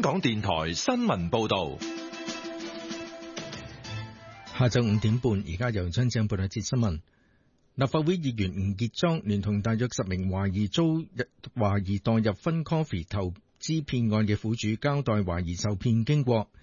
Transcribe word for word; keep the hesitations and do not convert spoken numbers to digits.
港電台新聞報道。 下晝五點半，而家由張正報道一節新聞。立法會議員吳傑莊聯同大約十名懷疑遭懷疑墮入 Fun Coffee 投資騙案嘅苦主交代懷疑受騙經過。